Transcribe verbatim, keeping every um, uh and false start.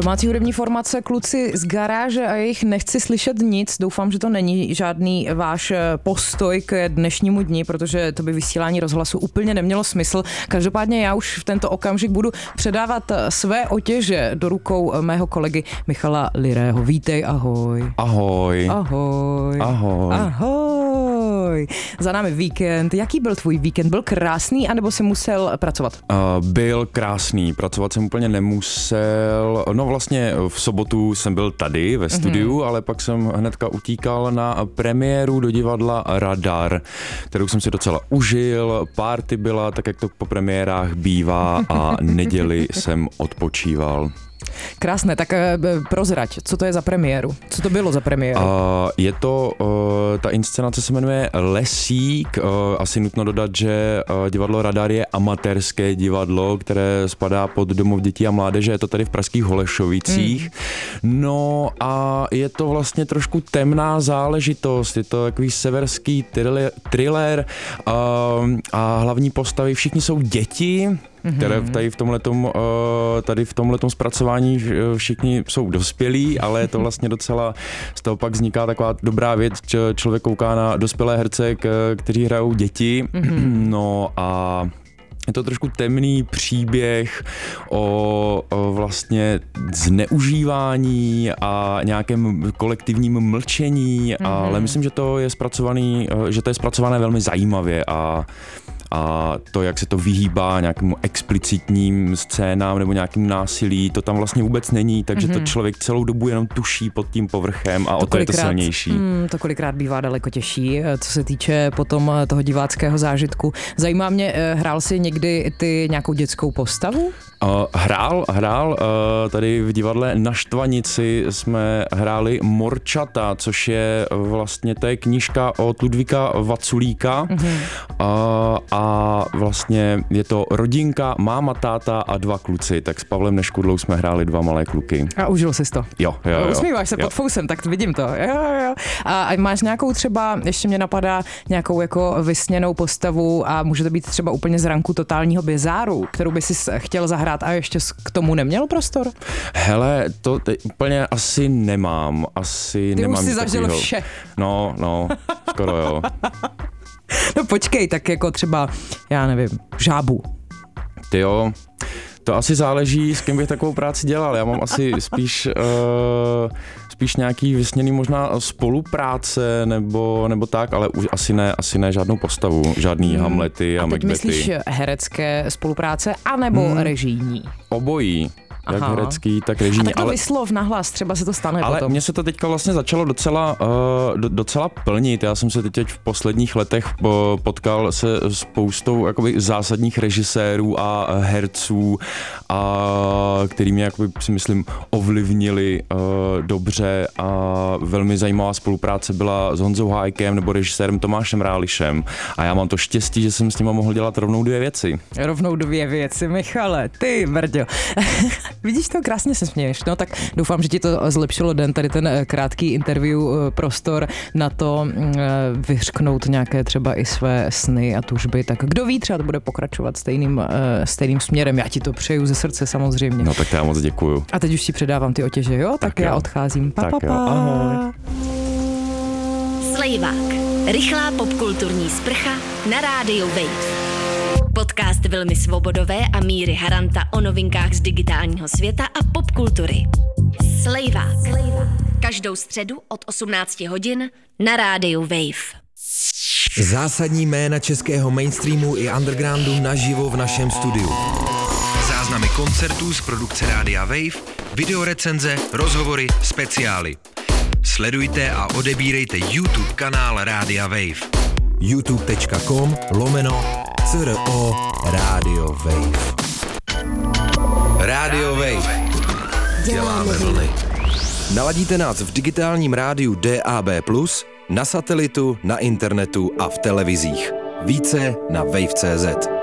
Domácí hudební formace Kluci z garáže a jejich Nechci slyšet nic. Doufám, že to není žádný váš postoj k dnešnímu dni, protože to by vysílání rozhlasu úplně nemělo smysl. Každopádně já už v tento okamžik budu předávat své otěže do rukou mého kolegy Michala Lirého. Vítej, ahoj. Ahoj. Ahoj. Ahoj. Ahoj. Za námi víkend. Jaký byl tvůj víkend? Byl krásný, anebo jsi musel pracovat? Uh, byl krásný. Pracovat jsem úplně nemusel. No vlastně v sobotu jsem byl tady ve studiu, mm-hmm. ale pak jsem hnedka utíkal na premiéru do divadla Radar, kterou jsem si docela užil. Party byla tak, jak to po premiérách bývá a neděli jsem odpočíval. Krásné, tak prozrať, co to je za premiéru? Co to bylo za premiéru? Uh, je to, uh, ta inscenace se jmenuje Lesík, uh, asi nutno dodat, že uh, divadlo Radar je amatérské divadlo, které spadá pod Domov dětí a mládeže, je to tady v pražských Holešovicích. Mm. No a je to vlastně trošku temná záležitost, je to takový severský thriller, thriller uh, a hlavní postavy, všichni jsou děti, které tady v tomhletom, tady v tomhletom zpracování všichni jsou dospělí, ale je to vlastně docela, z toho pak vzniká taková dobrá věc, člověk kouká na dospělé herce, kteří hrajou děti, no a je to trošku temný příběh o, o vlastně zneužívání a nějakém kolektivním mlčení, mm-hmm. ale myslím, že to je zpracovaný, že to je zpracované velmi zajímavě a a to, jak se to vyhýbá nějakému explicitním scénám nebo nějakým násilí, to tam vlastně vůbec není, takže mm-hmm. to člověk celou dobu jenom tuší pod tím povrchem a to o to je to silnější. Mm, to kolikrát bývá daleko těžší, co se týče potom toho diváckého zážitku. Zajímá mě, hrál jsi někdy ty nějakou dětskou postavu? Uh, hrál, hrál, uh, tady v divadle Na Štvanici jsme hráli Morčata, což je vlastně, to je knížka od Ludvíka Vaculíka mm-hmm. uh, a vlastně je to rodinka, máma, táta a dva kluci, tak s Pavlem Neškudlou jsme hráli dva malé kluky. A užil jsi to? Jo, jo, jo. Usmíváš se jo. pod fousem, tak vidím to. Jo, jo. A máš nějakou třeba, ještě mě napadá, nějakou jako vysněnou postavu a může to být třeba úplně z ranku totálního bizáru, kterou by si chtěl zahrát a ještě k tomu neměl prostor? Hele, to úplně asi nemám. Asi Ty nemám už si zažil takovýho. Vše. No, no, skoro jo. No počkej, tak jako třeba, já nevím, Žábu. Ty jo, to asi záleží, s kým bych takovou práci dělal. Já mám asi spíš... Uh, spíš nějaký vysněný možná spolupráce nebo, nebo tak, ale už asi ne, asi ne žádnou postavu, žádný hmm. Hamlety a, a Macbethy. A teď myslíš herecké spolupráce anebo hmm. režijní? Obojí. Jak Aha. herecký, tak režijní. A tak to ale... vyslov nahlas, třeba se to stane ale potom. Mně se to teďka vlastně začalo docela, uh, do, docela plnit. Já jsem se teď v posledních letech potkal se spoustou jakoby zásadních režisérů a herců, a který mě jakoby, si myslím ovlivnili uh, dobře a velmi zajímavá spolupráce byla s Honzou Hájkem nebo režisérem Tomášem Rálišem a já mám to štěstí, že jsem s nima mohl dělat rovnou dvě věci. Rovnou dvě věci, Michale, ty brďo. Vidíš to, krásně se směješ, no tak doufám, že ti to zlepšilo den, tady ten krátký interview, prostor na to vyřknout nějaké třeba i své sny a tužby, tak kdo ví, třeba to bude pokračovat stejným, stejným směrem, já ti to přeju ze srdce samozřejmě. No tak já moc děkuju. A teď už ti předávám ty otěže, jo? Tak, tak já jo. odcházím. Pa, tak pa, pa. Jo, ahoj. Slejvák, rychlá popkulturní sprcha na rádiu Wave. Podcast Vilmy Svobodové a Míry Haranta o novinkách z digitálního světa a popkultury. Slejvák. Každou středu od osmnácti hodin na rádiu Wave. Zásadní jména českého mainstreamu i undergroundu naživo v našem studiu. Záznamy koncertů z produkce Rádia Wave, videorecenze, rozhovory, speciály. Sledujte a odebírejte YouTube kanál Rádia Wave. youtube.com lomeno CRO Radio Wave. Radio Wave. Děláme vlny. Naladíte nás v digitálním rádiu D A B plus, na satelitu, na internetu a v televizích. Více na wave tečka cé zet.